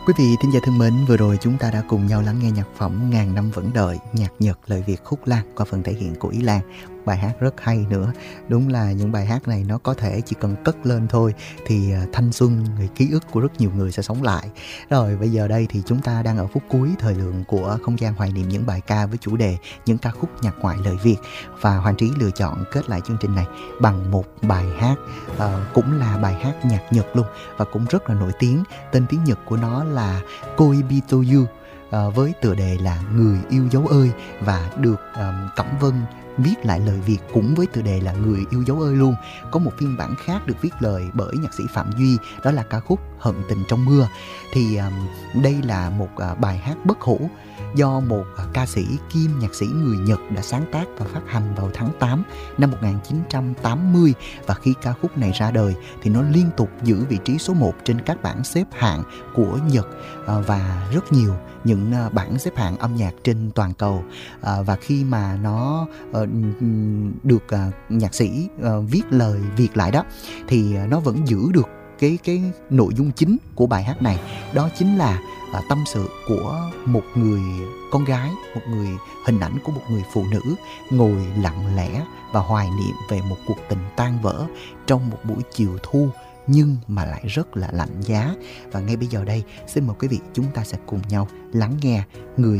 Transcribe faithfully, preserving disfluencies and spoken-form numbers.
Quý vị thính giả thân mến, vừa rồi chúng ta đã cùng nhau lắng nghe nhạc phẩm Ngàn Năm Vẫn Đợi, nhạc Nhật lời Việt Khúc Lan qua phần thể hiện của Ý Lan. Bài hát rất hay nữa. Đúng là những bài hát này nó có thể chỉ cần cất lên thôi thì thanh xuân, người ký ức của rất nhiều người sẽ sống lại. Rồi bây giờ đây thì chúng ta đang ở phút cuối thời lượng của không gian hoài niệm những bài ca với chủ đề những ca khúc nhạc ngoại lời Việt. Và Hoàng Trí lựa chọn kết lại chương trình này bằng một bài hát uh, cũng là bài hát nhạc Nhật luôn và cũng rất là nổi tiếng. Tên tiếng Nhật của nó là Koibito You, uh, với tựa đề là Người Yêu Dấu Ơi, và được um, Cẩm Vân viết lại lời Việt cũng với tựa đề là Người Yêu Dấu Ơi luôn. Có một phiên bản khác được viết lời bởi nhạc sĩ Phạm Duy, đó là ca khúc Hận Tình Trong Mưa. Thì um, đây là một uh, bài hát bất hủ do một uh, ca sĩ kiêm nhạc sĩ người Nhật đã sáng tác và phát hành vào tháng tám năm một nghìn chín trăm tám mươi. Và khi ca khúc này ra đời thì nó liên tục giữ vị trí số một trên các bảng xếp hạng của Nhật uh, và rất nhiều những uh, bảng xếp hạng âm nhạc trên toàn cầu. Uh, và khi mà nó uh, được uh, nhạc sĩ uh, viết lời Việt lại đó thì uh, nó vẫn giữ được cái cái nội dung chính của bài hát này, đó chính là uh, tâm sự của một người con gái, một người hình ảnh của một người phụ nữ ngồi lặng lẽ và hoài niệm về một cuộc tình tan vỡ trong một buổi chiều thu nhưng mà lại rất là lạnh giá. Và ngay bây giờ đây xin mời quý vị chúng ta sẽ cùng nhau lắng nghe Người